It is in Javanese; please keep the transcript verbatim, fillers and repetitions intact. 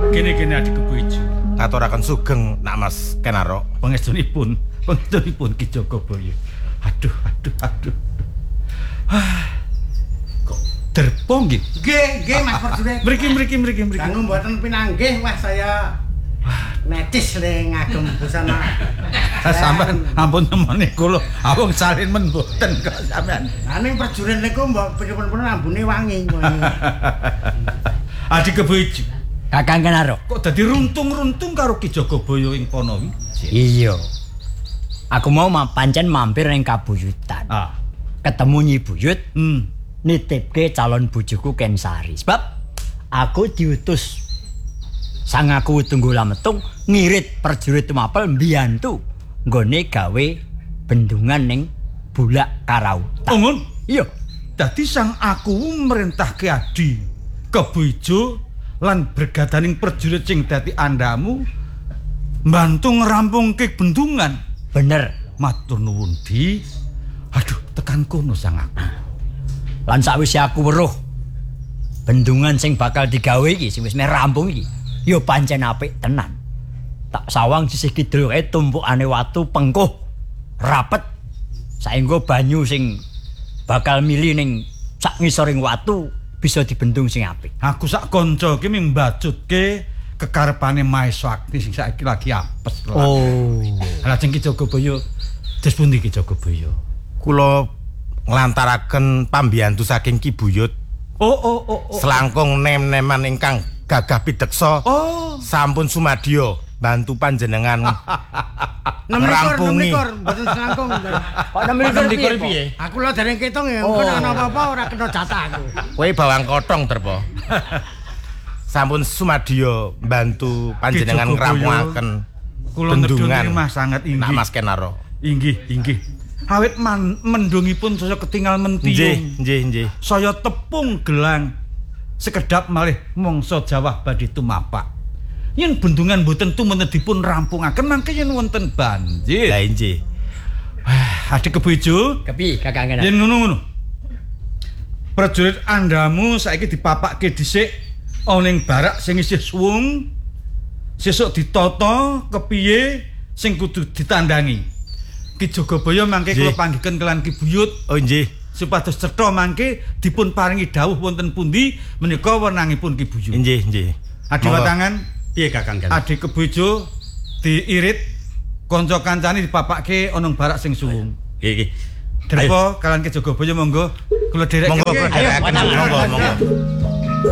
Kene-kene adik kebuijo. Aturaken sugeng nak Mas Kenaro. Pangestunipun, pangestunipun Ki Jogobaya. Aduh, aduh, aduh. Kok derpo nggih? Nggih, nggih Mas Prajurit. Mriki, mriki, mriki, mriki. Dangu mboten pinanggih wah saya netis le ngagem busana. Sampeyan ampun nemoni kula. Awong salin men mboten kok sampean. Lah ning prajurit niku mbok pripun-pripun ambune wangi ngono. Adik kebuijo. Kakang Kenaro. Kok dadi runtung-runtung karo Ki Jogobaya ing kono wi? Iya. Aku mau pancen mampir ning kabuyutan. Ah. Ketemu Nyi Buyut. Hmm. Nitipke calon bojoku Kensari. Sebab aku diutus sang aku tunggu lametung ngirit prajurit Tumapel mbiyantu nggone gawe bendungan ning Bulak Karautan. Oh, ngon? Iya. Dadi sang aku merintahke Adi Kebuijo lan bergadaning prajurit sing dadi andamu mbantu ngrampungke bendungan. Bener. Matur nuwun Di. Aduh, tekan kono sang aku. Lan sakwise aku weruh bendungan sing bakal digawe iki sing wis rampung iki ya pancen apik tenan. Tak sawang sisih kidul kae tumpukane watu pengkuh rapet saengga banyu sing bakal mili ning sak ngisoring watu bisa dibendung sing apik. Aku sak kanca iki ming mbajutke kekarepane Maeswakti sing saiki lagi apes. Oh. Lajeng Ki Jogobaya des pundi Ki Jogobaya? Kula nglantaraken pambiyantu saking Ki Buyut. Oh oh oh oh. Selangkung nem-neman ingkang gagah pideksa. Oh. Sampun sumadya bantu panjenengan Rampungi. Mboten selangkung. Kok enam likur piye? Aku lho dereng ketung ya, engko ana apa-apa ora kena jatah aku. Kowe bawang kotong terpo. Sampun sumadya bantu panjenengan ngrampungaken kula nedhun Mas sangat inggih. Nak Mas Kenaro. Inggih, inggih. Awit man, mendungipun saya ketinggal mentiyung. Nggih, nggih, nggih. Saya tepung gelang sekedap malih mangsa jawah badhe tumapak. Yen bendungan mboten tumenet dipun rampungaken mangke yen wonten banjir. Lah nggih. Wah, Adik Kebuijo. Kepi Kakang Kenaro. Yen ngono-ngono. Prajurit andamu saiki dipapakke dhisik ana ning barak sing isih suwung. Sesuk ditata kepiye sing kudu ditandangi. Ki Jogobaya mangke kula panggihken kelan Ki Buyut. Oh nggih. Supados cetha mangke dipun paringi dawuh wonten pundi menika wenangipun Ki Buyut. Nggih, nggih. Adi Watangan, piye Kakang Kenaro? Adi Kebuijo diirit kanca kancane dipapakke ana barak sing suwung. Nggih, nggih. Derpo kalian Ki Jogobaya monggo kula derek. Monggo, monggo.